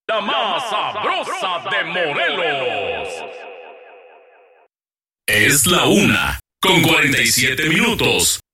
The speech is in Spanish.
la más sabrosa de Morelos. Es la 1:47 minutos.